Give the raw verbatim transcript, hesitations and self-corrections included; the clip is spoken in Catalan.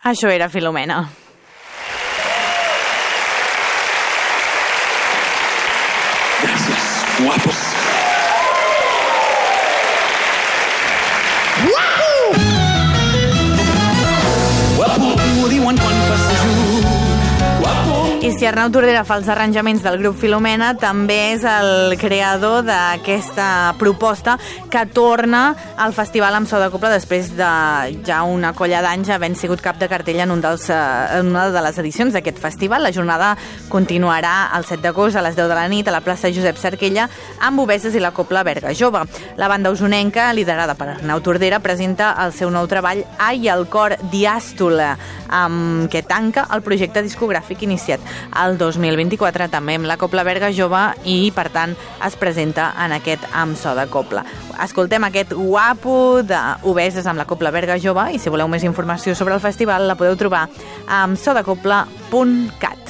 Això era Filomena. Gràcies, guapos. Guapo, ho diuen quan passejo. Guapo. I si Arnau Tordera fa els arranjaments del grup Filomena, també és el creador d'aquesta proposta que torna al Festival amb so de cobla després de ja una colla d'anys havent sigut cap de cartell en, un dels, en una de les edicions d'aquest festival. La jornada continuarà el set d'agost a les deu de la nit a la plaça Josep Cerquella amb Obeses i la cobla Berga Jove. La banda usonenca, liderada per Arnau Tordera, presenta el seu nou treball Ai, el cor diàstole, amb què tanca el projecte discogràfic iniciat el dos mil vint-i-quatre també amb la cobla Berga Jove i, per tant, es presenta en aquest Amb so de cobla. Escoltem aquest guapo d'Obeses amb la cobla Berga Jove i si voleu més informació sobre el festival la podeu trobar a amb so de cobla punt cat.